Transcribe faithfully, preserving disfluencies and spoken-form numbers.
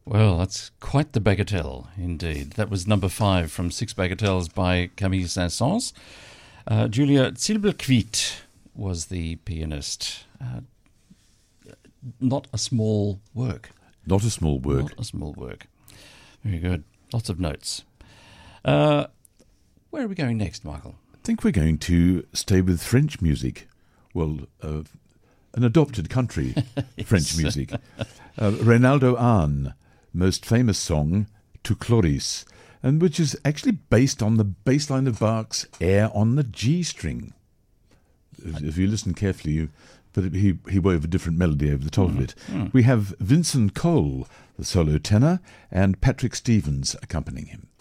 Well, that's quite the bagatelle, indeed. That was number five from Six Bagatelles by Camille Saint-Saëns. Uh, Julia Zielbelquiet was the pianist. Uh, not a small work. Not a small work. Not a small work. Very good. Lots of notes. Uh, where are we going next, Michael? I think we're going to stay with French music. Well, uh, an adopted country, yes. French music. Uh, Reynaldo Hahn, most famous song, To Chloris, and which is actually based on the bass line of Bach's Air on the G string. If, if you listen carefully, you, but he, he wove a different melody over the top mm. of it. Mm. We have Vincent Cole, the solo tenor, and Patrick Stevens accompanying him.